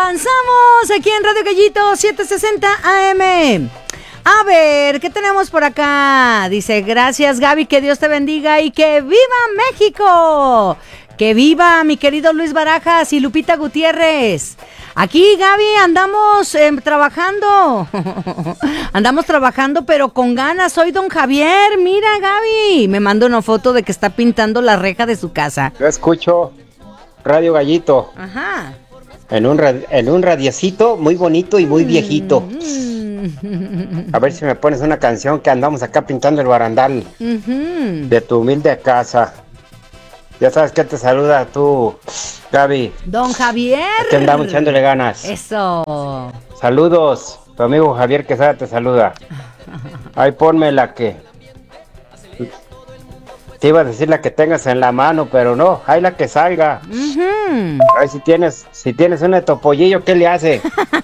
Avanzamos aquí en Radio Gallito 760 AM. A ver, ¿qué tenemos por acá? Dice, gracias Gaby, que Dios te bendiga y que viva México. Que viva mi querido Luis Barajas y Lupita Gutiérrez. Aquí Gaby andamos trabajando. Andamos trabajando pero con ganas. Soy don Javier, mira Gaby. Me manda una foto de que está pintando la reja de su casa. Yo escucho Radio Gallito. Ajá. En un radiecito muy bonito y muy viejito. A ver si me pones una canción que andamos acá pintando el barandal de tu humilde casa. Ya sabes que te saluda tú, Gaby. Don Javier. Aquí andamos echándole ganas. Eso. Saludos, tu amigo Javier Quesada te saluda. Ahí ponme la que... Te iba a decir la que tengas en la mano, pero no, hay la que salga. Ay, si tienes una de topollillo, ¿qué le hace?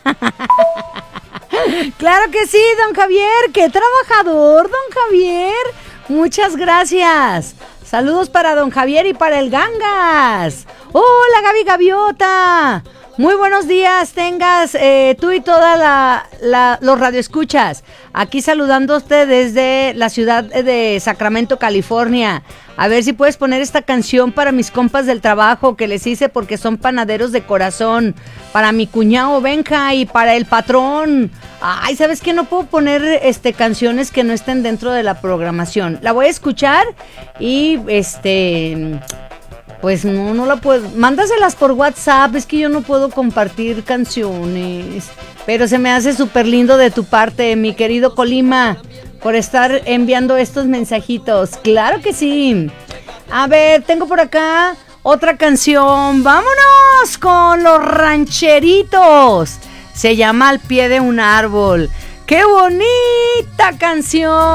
Claro que sí, don Javier, qué trabajador, don Javier. Muchas gracias. Saludos para don Javier y para el Gangas. Hola, Gaby Gaviota. Muy buenos días, tengas tú y toda los radioescuchas. Aquí saludándote desde la ciudad de Sacramento, California. A ver si puedes poner esta canción para mis compas del trabajo que les hice porque son panaderos de corazón. Para mi cuñado Benja y para el patrón. Ay, ¿sabes qué? No puedo poner canciones que no estén dentro de la programación. La voy a escuchar y pues no la puedo. Mándaselas por WhatsApp, es que yo no puedo compartir canciones. Pero se me hace súper lindo de tu parte, mi querido Colima, por estar enviando estos mensajitos. Claro que sí. A ver, tengo por acá otra canción. ¡Vámonos con los rancheritos! Se llama Al pie de un árbol. ¡Qué bonita canción!